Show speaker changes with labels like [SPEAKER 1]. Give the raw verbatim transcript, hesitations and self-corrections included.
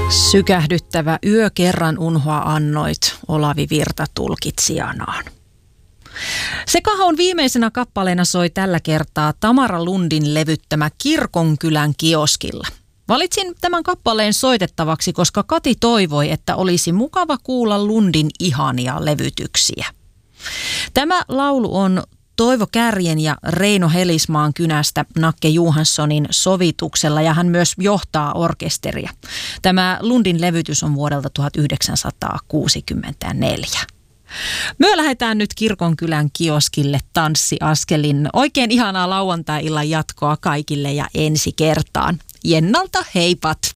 [SPEAKER 1] Sykähdyttävä yö kerran unhoa annoit, Olavi Virta tulkitsijanaan. Sekahon viimeisenä kappaleena soi tällä kertaa Tamara Lundin levyttämä Kirkonkylän kioskilla. Valitsin tämän kappaleen soitettavaksi, koska Kati toivoi, että olisi mukava kuulla Lundin ihania levytyksiä. Tämä laulu on Toivo Kärjen ja Reino Helismaan kynästä Nakke Johanssonin sovituksella ja hän myös johtaa orkesteria. Tämä Lundin levytys on vuodelta tuhatyhdeksänsataakuusikymmentäneljä. Me lähdetään nyt Kirkonkylän kioskille tanssiaskelin. Oikein ihanaa lauantai-illan jatkoa kaikille ja ensi kertaan. Jennalta heipat!